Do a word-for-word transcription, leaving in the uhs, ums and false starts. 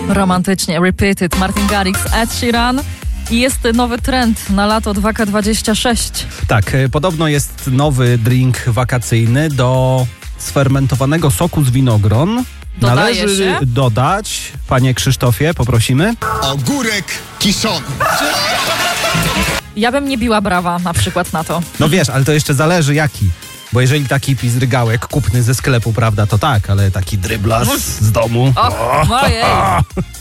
Romantycznie, Repeated, Martin Garrix, Ed Sheeran. I jest nowy trend na lato dwa K dwadzieścia sześć. Tak, podobno jest nowy drink wakacyjny do sfermentowanego soku z winogron. Dodaje Należy się? dodać, panie Krzysztofie, poprosimy. Ogórek kiszony. Ja bym nie biła brawa na przykład na to. No wiesz, ale to jeszcze zależy jaki. Bo jeżeli taki pizdrygałek kupny ze sklepu, prawda, to tak, ale taki dryblas z domu. Och, ojej.